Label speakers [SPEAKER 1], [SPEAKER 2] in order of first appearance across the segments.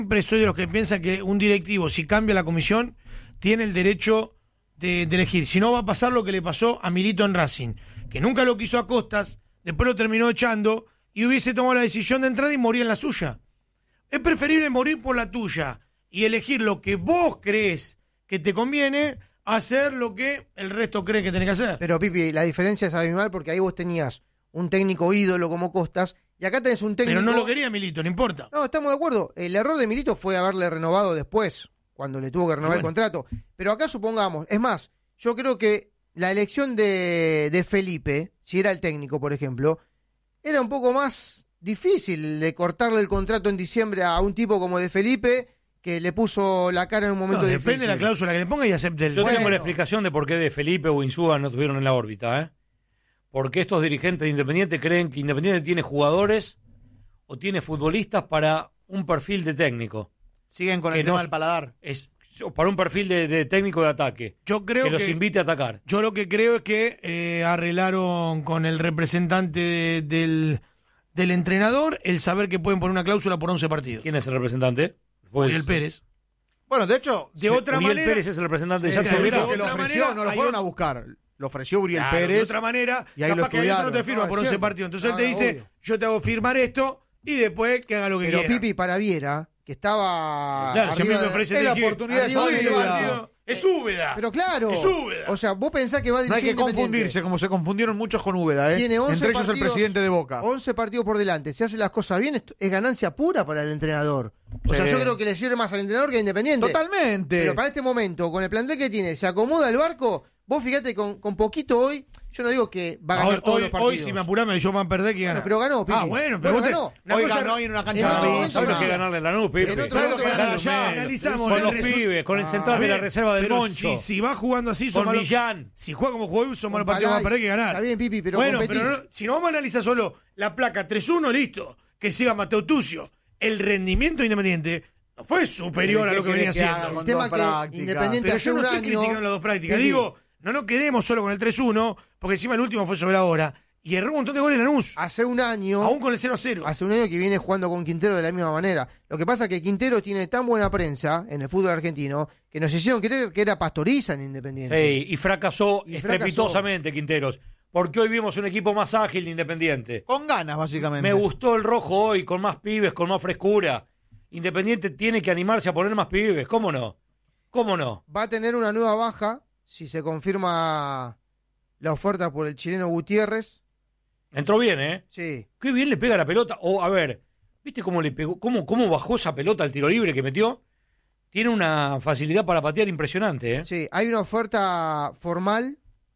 [SPEAKER 1] Siempre soy de los que piensan que un directivo, si cambia la comisión, tiene el derecho de elegir. Si no, va a pasar lo que le pasó a Milito en Racing, que nunca lo quiso a Costas, después lo terminó echando y hubiese tomado la decisión de entrar y morir en la suya. Es preferible morir por la tuya y elegir lo que vos crees que te conviene a hacer lo que el resto cree que tenés que hacer.
[SPEAKER 2] Pero, Pipi, la diferencia es abismal porque ahí vos tenías un técnico ídolo como Costas y acá tenés un técnico...
[SPEAKER 1] Pero no lo quería Milito, no importa.
[SPEAKER 2] No, estamos de acuerdo. El error de Milito fue haberle renovado después, cuando le tuvo que renovar el contrato. Pero acá supongamos, es más, yo creo que la elección de Felipe, si era el técnico, por ejemplo, era un poco más difícil de cortarle el contrato en diciembre a un tipo como de Felipe, que le puso la cara en un momento difícil.
[SPEAKER 1] Depende de la cláusula que le ponga y acepte el...
[SPEAKER 3] Yo tengo la explicación de por qué de Felipe o Insúa no estuvieron en la órbita, ¿eh? Porque estos dirigentes de Independiente creen que Independiente tiene jugadores o tiene futbolistas para un perfil de técnico.
[SPEAKER 4] Siguen con el tema del paladar.
[SPEAKER 3] Es para un perfil de técnico de ataque.
[SPEAKER 1] Yo creo
[SPEAKER 3] que los invite a atacar.
[SPEAKER 1] Yo lo que creo es que arreglaron con el representante del entrenador el saber que pueden poner una cláusula por 11 partidos.
[SPEAKER 3] ¿Quién es el representante?
[SPEAKER 1] Uriel Pérez.
[SPEAKER 4] Bueno, de hecho,
[SPEAKER 1] otra
[SPEAKER 3] Uriel
[SPEAKER 1] manera,
[SPEAKER 3] Pérez es el representante de
[SPEAKER 4] ya
[SPEAKER 3] Jackson.
[SPEAKER 4] que lo ofreció, no lo fueron a buscar. Lo ofreció Uriel Pérez.
[SPEAKER 1] De otra manera,
[SPEAKER 4] y ahí
[SPEAKER 1] capaz que ahí no te firma por 11
[SPEAKER 2] cierto.
[SPEAKER 1] partidos. Entonces él te dice, yo te hago firmar esto y después que haga lo que quiera.
[SPEAKER 2] Pero Pipi, para Viera, que estaba...
[SPEAKER 1] Claro, siempre me ofrece
[SPEAKER 4] es la
[SPEAKER 1] elegir.
[SPEAKER 4] oportunidad de
[SPEAKER 1] Arriba
[SPEAKER 4] su
[SPEAKER 1] de ese
[SPEAKER 4] vida.
[SPEAKER 1] partido. Es Úbeda.
[SPEAKER 2] Pero claro.
[SPEAKER 1] Es Úbeda.
[SPEAKER 2] O sea, vos pensás que va a
[SPEAKER 4] No hay
[SPEAKER 2] dirigir
[SPEAKER 4] que confundirse, como se confundieron muchos con Úbeda, ¿eh?
[SPEAKER 2] Tiene 11
[SPEAKER 4] Entre ellos
[SPEAKER 2] partidos,
[SPEAKER 4] el presidente de Boca.
[SPEAKER 2] 11 partidos por delante. Si hace las cosas bien, es ganancia pura para el entrenador. O sea, yo creo que le sirve más al entrenador que a Independiente.
[SPEAKER 4] Totalmente.
[SPEAKER 2] Pero para este momento, con el plantel que tiene, se acomoda el barco. Vos fíjate, con poquito hoy, yo no digo que va a ganar todos los partidos.
[SPEAKER 1] Hoy si me apurame yo van a perder que gana.
[SPEAKER 2] Bueno, pero ganó, Pipi.
[SPEAKER 1] Bueno, pero
[SPEAKER 2] ganó.
[SPEAKER 4] Hoy ganó en una cancha
[SPEAKER 2] bravísima.
[SPEAKER 3] ¿Sabes lo que ganarle a Lanús, Pipe?
[SPEAKER 2] En otro momento ganó.
[SPEAKER 3] Ya
[SPEAKER 1] analizamos
[SPEAKER 3] con
[SPEAKER 1] el
[SPEAKER 3] los pibes, con el central de la reserva del
[SPEAKER 1] pero
[SPEAKER 3] Moncho.
[SPEAKER 1] Si va jugando así,
[SPEAKER 3] Con Millán.
[SPEAKER 1] Si juega como jugó hoy, son malos
[SPEAKER 2] Con
[SPEAKER 1] partidos, va a
[SPEAKER 2] Palais.
[SPEAKER 1] perder que ganar.
[SPEAKER 2] Está bien, Pipi, pero
[SPEAKER 1] bueno,
[SPEAKER 2] competís.
[SPEAKER 1] pero si no vamos a analizar solo la placa 3-1, listo. Que siga Mateo Tucio. El rendimiento Independiente no fue superior a lo que venía haciendo.
[SPEAKER 2] El tema que Independiente
[SPEAKER 1] Pero
[SPEAKER 2] hace
[SPEAKER 1] yo no
[SPEAKER 2] un
[SPEAKER 1] estoy
[SPEAKER 2] año...
[SPEAKER 1] criticando las dos prácticas.
[SPEAKER 2] Pipi,
[SPEAKER 1] Digo, no nos quedemos solo con el 3-1, porque encima el último fue sobre la hora. Y erró un montón de goles Lanús.
[SPEAKER 2] Hace un año...
[SPEAKER 1] Aún con el 0-0.
[SPEAKER 2] Hace un año que viene jugando con Quintero de la misma manera. Lo que pasa es que Quintero tiene tan buena prensa en el fútbol argentino que nos hicieron creer que era Pastoriza en Independiente.
[SPEAKER 3] Sí, y fracasó estrepitosamente Quinteros. Porque hoy vimos un equipo más ágil de Independiente.
[SPEAKER 4] Con ganas, básicamente.
[SPEAKER 3] Me gustó el rojo hoy, con más pibes, con más frescura. Independiente tiene que animarse a poner más pibes. ¿Cómo no? ¿Cómo no?
[SPEAKER 2] Va a tener una nueva baja si se confirma la oferta por el chileno Gutiérrez.
[SPEAKER 3] Entró bien, ¿eh?
[SPEAKER 2] Sí.
[SPEAKER 3] Qué bien le pega la pelota. A ver, ¿viste cómo le pegó? ¿Cómo bajó esa pelota al tiro libre que metió? Tiene una facilidad para patear impresionante, ¿eh?
[SPEAKER 2] Sí, hay una oferta formal.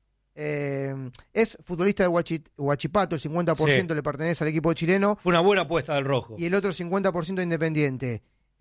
[SPEAKER 2] Es futbolista de Huachipato, el 50% le pertenece al equipo chileno.
[SPEAKER 3] Fue una buena apuesta del rojo.
[SPEAKER 2] Y el otro 50% Independiente.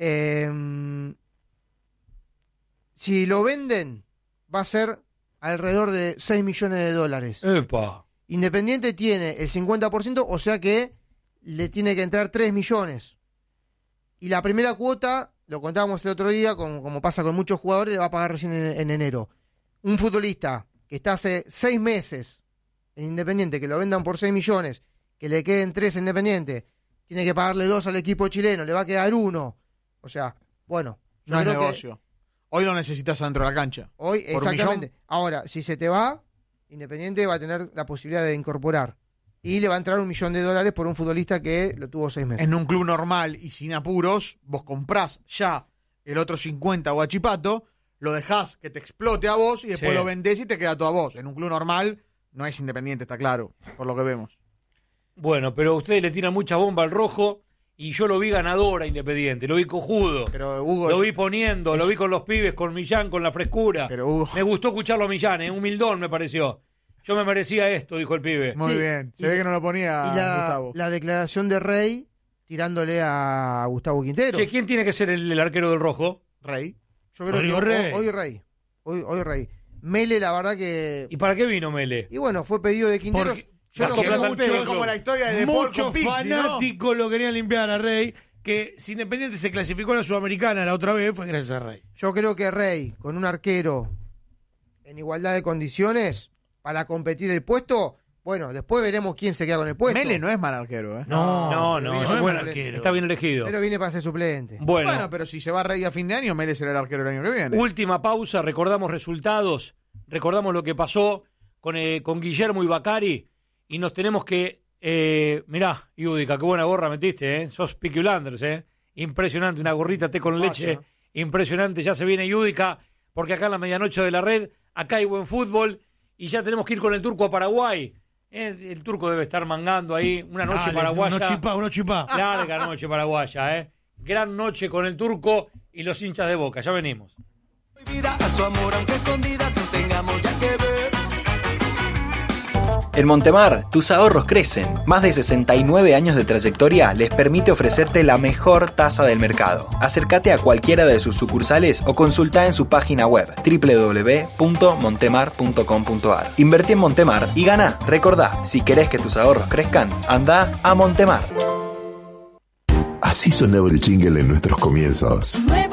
[SPEAKER 2] Si lo venden, va a ser alrededor de 6 millones de dólares.
[SPEAKER 3] ¡Epa!
[SPEAKER 2] Independiente tiene el 50%, o sea que le tiene que entrar 3 millones. Y la primera cuota, lo contábamos el otro día, como pasa con muchos jugadores, le va a pagar recién en enero. Un futbolista que está hace 6 meses en Independiente, que lo vendan por 6 millones, que le queden 3 a Independiente, tiene que pagarle 2 al equipo chileno, le va a quedar 1. O sea, bueno.
[SPEAKER 4] No es negocio. Hoy lo necesitas dentro de la cancha.
[SPEAKER 2] Hoy,
[SPEAKER 4] ¿Por
[SPEAKER 2] exactamente.
[SPEAKER 4] un millón?
[SPEAKER 2] Ahora, si se te va, Independiente va a tener la posibilidad de incorporar. Y le va a entrar $1 millón por un futbolista que lo tuvo 6 meses.
[SPEAKER 4] En un club normal y sin apuros, vos comprás ya el otro 50 Huachipato, lo dejás que te explote a vos y después
[SPEAKER 3] Sí.
[SPEAKER 4] lo vendés y te queda todo a vos. En un club normal no es Independiente, está claro, por lo que vemos.
[SPEAKER 3] Bueno, pero ustedes le tiran mucha bomba al rojo y yo lo vi ganador a Independiente, lo vi cojudo.
[SPEAKER 4] Pero Hugo
[SPEAKER 3] Lo vi poniendo, lo vi con los pibes, con Millán, con la frescura.
[SPEAKER 4] Pero Hugo...
[SPEAKER 3] Me gustó escucharlo a Millán, humildón me pareció. Yo me merecía esto, dijo el pibe.
[SPEAKER 4] Muy
[SPEAKER 2] Sí,
[SPEAKER 4] bien. Se
[SPEAKER 2] y-
[SPEAKER 4] ve que no lo ponía
[SPEAKER 2] Y
[SPEAKER 4] Gustavo.
[SPEAKER 2] la declaración de Rey tirándole a Gustavo Quintero.
[SPEAKER 3] Che, ¿quién tiene que ser el arquero del rojo?
[SPEAKER 4] Rey.
[SPEAKER 2] Yo creo
[SPEAKER 1] Rodrigo
[SPEAKER 2] que
[SPEAKER 1] Rey.
[SPEAKER 2] hoy Rey. Hoy Rey. Mele, la verdad que...
[SPEAKER 3] ¿Y para qué vino Mele?
[SPEAKER 2] Y bueno, fue pedido de Quintero.
[SPEAKER 1] Porque
[SPEAKER 2] Yo no
[SPEAKER 3] gastó
[SPEAKER 2] creo
[SPEAKER 3] plata al
[SPEAKER 2] mucho.
[SPEAKER 3] pedo,
[SPEAKER 4] como la historia de Paul
[SPEAKER 1] Muchos
[SPEAKER 4] con Pizzi, ¿no?
[SPEAKER 1] fanáticos lo querían limpiar a Rey, que si Independiente se clasificó a la Sudamericana la otra vez fue gracias a Rey.
[SPEAKER 2] Yo creo que Rey, con un arquero en igualdad de condiciones, para competir el puesto, Bueno, después veremos quién se queda con el puesto.
[SPEAKER 4] Mele no es mal arquero, ¿eh?
[SPEAKER 3] No,
[SPEAKER 2] pero
[SPEAKER 3] es
[SPEAKER 2] viene
[SPEAKER 3] buen
[SPEAKER 2] suplente.
[SPEAKER 3] arquero. Está bien elegido.
[SPEAKER 2] Pero viene para ser suplente.
[SPEAKER 3] Bueno,
[SPEAKER 4] Pero si se va a reír a fin de año, Mele será el arquero el año que viene.
[SPEAKER 3] última pausa, recordamos resultados, recordamos lo que pasó con Guillermo y Bacari, y nos tenemos que... mirá, Yudica, qué buena gorra metiste, ¿eh? Sos Peaky Blinders, ¿eh? Impresionante, una gorrita té con leche, impresionante, ya se viene Yudica, porque acá en la medianoche de la red, acá hay buen fútbol, y ya tenemos que ir con el turco a Paraguay. El turco debe estar mangando ahí, una noche paraguaya.
[SPEAKER 1] Uno chipá.
[SPEAKER 3] Larga noche paraguaya, ¿eh? Gran noche con el turco y los hinchas de Boca, ya venimos.
[SPEAKER 5] Vida a su amor, aunque escondidas no tengamos ya que ver.
[SPEAKER 6] En Montemar, tus ahorros crecen. Más de 69 años de trayectoria les permite ofrecerte la mejor tasa del mercado. Acércate a cualquiera de sus sucursales o consulta en su página web www.montemar.com.ar. Invertí en Montemar y gana. Recordá, si querés que tus ahorros crezcan, anda a Montemar.
[SPEAKER 7] Así sonaba el jingle en nuestros comienzos.
[SPEAKER 8] Nuevo